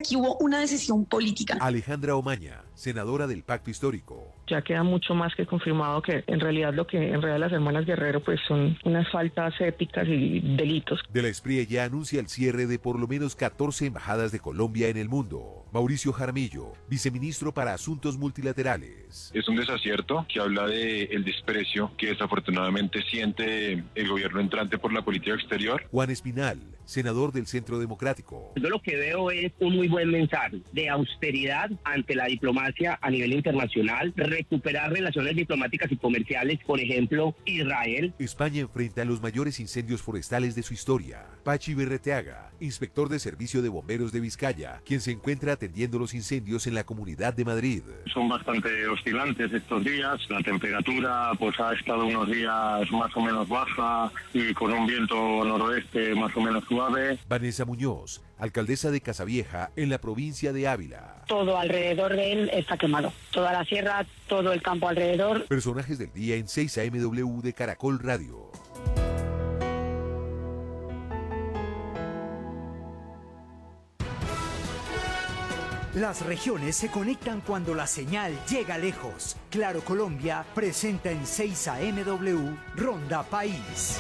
aquí hubo una decisión política. Alejandra Omaña, senadora del Pacto Histórico. Ya queda mucho más que confirmado que en realidad las hermanas Guerrero pues son unas faltas éticas y delitos. De la Espriella ya anuncia el cierre de por lo menos 14 embajadas de Colombia en el mundo. Mauricio Jaramillo, viceministro para Asuntos Multilaterales. Es un desacierto que habla del desprecio que desafortunadamente siente el gobierno entrante por la política exterior. Juan Espinal, senador del Centro Democrático. Yo lo que veo es un muy buen mensaje de austeridad ante la diplomacia a nivel internacional, recuperar relaciones diplomáticas y comerciales, por ejemplo, Israel. España enfrenta los mayores incendios forestales de su historia. Pachi Berreteaga, inspector de Servicio de Bomberos de Vizcaya, quien se encuentra atendiendo los incendios en la Comunidad de Madrid. Son bastante oscilantes estos días, la temperatura pues ha estado unos días más o menos baja y con un viento noroeste más o menos suave. Vanessa Muñoz, alcaldesa de Casavieja, en la provincia de Ávila. Todo alrededor de él está quemado, toda la sierra, todo el campo alrededor. Personajes del día en 6 AMW de Caracol Radio. Las regiones se conectan cuando la señal llega lejos. Claro Colombia presenta en 6 AMW Ronda País.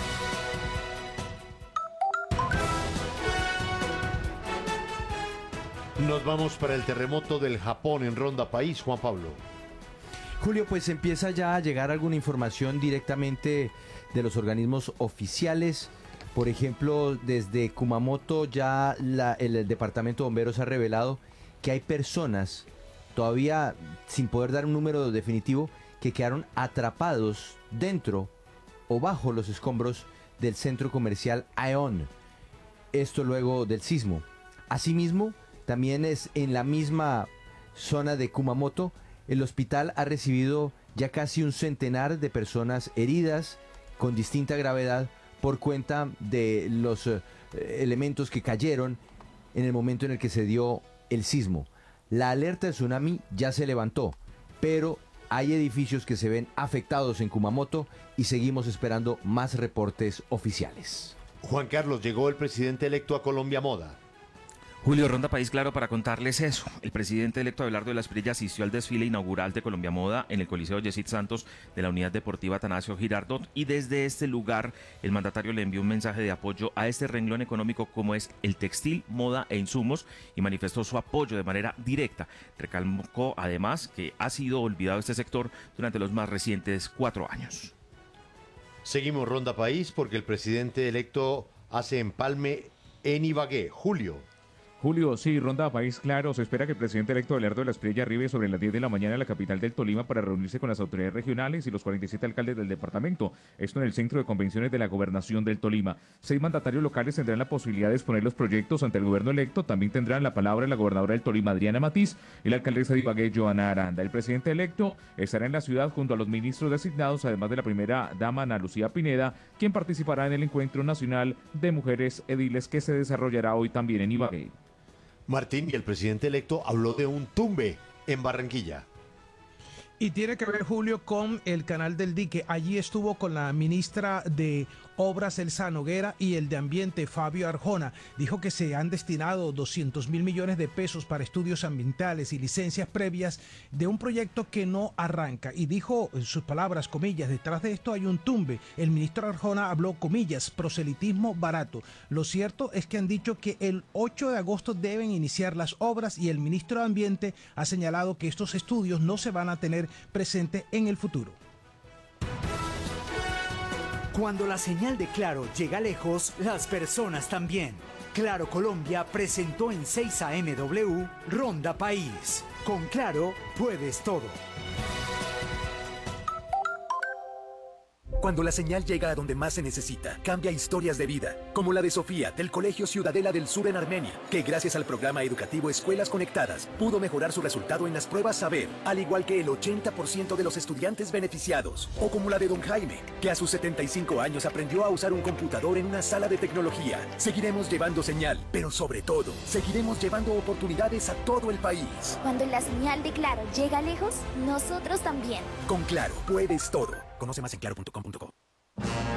Nos vamos para el terremoto del Japón en Ronda País, Juan Pablo. Julio, pues empieza ya a llegar alguna información directamente de los organismos oficiales. Por ejemplo, desde Kumamoto ya el Departamento de Bomberos ha revelado que hay personas, todavía sin poder dar un número definitivo, que quedaron atrapados dentro o bajo los escombros del centro comercial Aeon. Esto luego del sismo. Asimismo, también es en la misma zona de Kumamoto, el hospital ha recibido ya casi un centenar de personas heridas con distinta gravedad por cuenta de los elementos que cayeron en el momento en el que se dio el sismo. La alerta de tsunami ya se levantó, pero hay edificios que se ven afectados en Kumamoto y seguimos esperando más reportes oficiales. Juan Carlos, llegó el presidente electo a Colombia Moda. Julio, Ronda País Claro para contarles eso. El presidente electo Abelardo de la Espriella asistió al desfile inaugural de Colombia Moda en el Coliseo Yesid Santos de la Unidad Deportiva Atanasio Girardot, y desde este lugar el mandatario le envió un mensaje de apoyo a este renglón económico como es el textil, moda e insumos, y manifestó su apoyo de manera directa. Recalcó además que ha sido olvidado este sector durante los más recientes 4 años. Seguimos Ronda País porque el presidente electo hace empalme en Ibagué. Julio, sí, Ronda País Claro. Se espera que el presidente electo Abelardo de la Espriella arribe sobre las 10 de la mañana en la capital del Tolima para reunirse con las autoridades regionales y los 47 alcaldes del departamento. Esto en el Centro de Convenciones de la Gobernación del Tolima. 6 mandatarios locales tendrán la posibilidad de exponer los proyectos ante el gobierno electo. También tendrán la palabra la gobernadora del Tolima, Adriana Matiz, y la alcaldesa de Ibagué, Joana Aranda. El presidente electo estará en la ciudad junto a los ministros designados, además de la primera dama Ana Lucía Pineda, quien participará en el Encuentro Nacional de Mujeres Ediles que se desarrollará hoy también en Ibagué. Martín, y el presidente electo habló de un tumbe en Barranquilla. Y tiene que ver, Julio, con el Canal del Dique. Allí estuvo con la ministra de Obras, Elsa Noguera, y el de Ambiente, Fabio Arjona. Dijo que se han destinado 200.000 millones de pesos para estudios ambientales y licencias previas de un proyecto que no arranca. Y dijo, en sus palabras, comillas, detrás de esto hay un tumbe. El ministro Arjona habló, comillas, proselitismo barato. Lo cierto es que han dicho que el 8 de agosto deben iniciar las obras, y el ministro de Ambiente ha señalado que estos estudios no se van a tener presente en el futuro. Cuando la señal de Claro llega lejos, las personas también. Claro Colombia presentó en 6 AMW Ronda País. Con Claro puedes todo. Cuando la señal llega a donde más se necesita, cambia historias de vida, como la de Sofía, del Colegio Ciudadela del Sur en Armenia, que gracias al programa educativo Escuelas Conectadas, pudo mejorar su resultado en las pruebas Saber, al igual que el 80% de los estudiantes beneficiados. O como la de don Jaime, que a sus 75 años aprendió a usar un computador en una sala de tecnología. Seguiremos llevando señal, pero sobre todo, seguiremos llevando oportunidades a todo el país. Cuando la señal de Claro llega lejos, nosotros también. Con Claro, puedes todo. Conoce más en claro.com.co.